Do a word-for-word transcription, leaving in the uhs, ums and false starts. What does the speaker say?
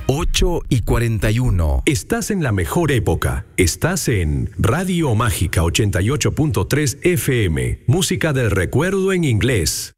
ocho y cuarenta y uno. Estás en la mejor época. Estás en Radio Mágica ochenta y ocho punto tres F M. Música del recuerdo en inglés.